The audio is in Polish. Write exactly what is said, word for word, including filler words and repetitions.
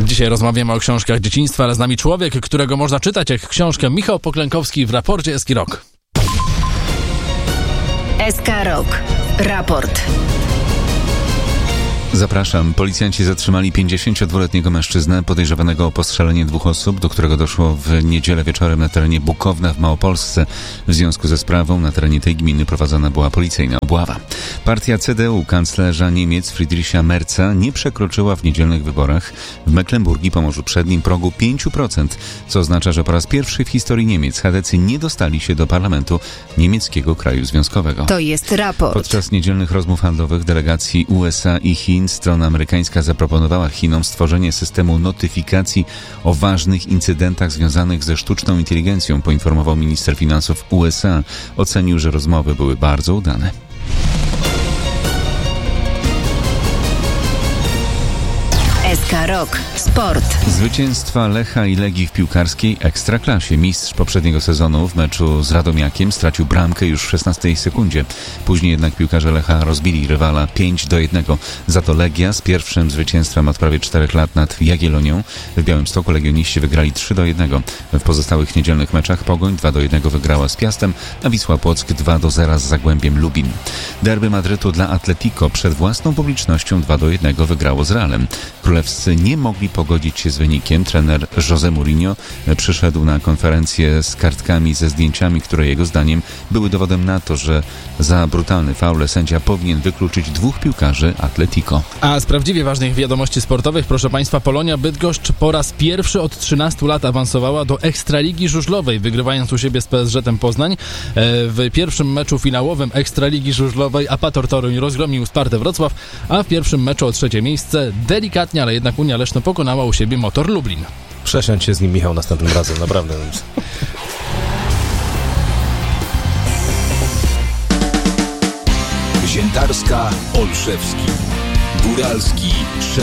Dzisiaj rozmawiamy o książkach dzieciństwa, ale z nami człowiek, którego można czytać jak książkę. Michał Poklękowski w raporcie S K Rok. S K Rok. Raport. Zapraszam. Policjanci zatrzymali pięćdziesięciodwuletniego mężczyznę podejrzewanego o postrzelenie dwóch osób, do którego doszło w niedzielę wieczorem na terenie Bukowna w Małopolsce. W związku ze sprawą na terenie tej gminy prowadzona była policyjna obława. Partia C D U kanclerza Niemiec Friedricha Merza nie przekroczyła w niedzielnych wyborach w Mecklenburgii Pomorzu Przednim progu pięć procent, co oznacza, że po raz pierwszy w historii Niemiec chadecy nie dostali się do parlamentu niemieckiego kraju związkowego. To jest raport. Podczas niedzielnych rozmów handlowych delegacji U S A i Chin strona amerykańska zaproponowała Chinom stworzenie systemu notyfikacji o ważnych incydentach związanych ze sztuczną inteligencją, poinformował minister finansów U S A. Ocenił, że rozmowy były bardzo udane. S K Rok. Sport. Zwycięstwa Lecha i Legii w piłkarskiej Ekstraklasie. Mistrz poprzedniego sezonu w meczu z Radomiakiem stracił bramkę już w szesnastej sekundzie. Później jednak piłkarze Lecha rozbili rywala pięć do jednego. Za to Legia z pierwszym zwycięstwem od prawie czterech lat nad Jagiellonią w Białymstoku legioniści wygrali trzy do jednego. W pozostałych niedzielnych meczach Pogoń dwa do jednego wygrała z Piastem, a Wisła Płock dwa do zera z Zagłębiem Lubin. Derby Madrytu dla Atletico przed własną publicznością dwa do jednego wygrało z Realem. Królewscy nie mogli pogodzić się z wynikiem. Trener José Mourinho przyszedł na konferencję z kartkami ze zdjęciami, które jego zdaniem były dowodem na to, że za brutalny faul sędzia powinien wykluczyć dwóch piłkarzy Atletico. A z prawdziwie ważnych wiadomości sportowych, proszę Państwa, Polonia Bydgoszcz po raz pierwszy od trzynastu lat awansowała do Ekstraligi Żużlowej, wygrywając u siebie z P S Z-em Poznań. W pierwszym meczu finałowym Ekstraligi Żużlowej Apator Toruń rozgromił Spartę Wrocław, a w pierwszym meczu o trzecie miejsce delikatnie, ale jednak Unia Leszno pokonała u siebie Motor Lublin. Przesiądź się z nim, Michał, następnym razem, naprawdę. Ziętarska, Olszewski, Góralski,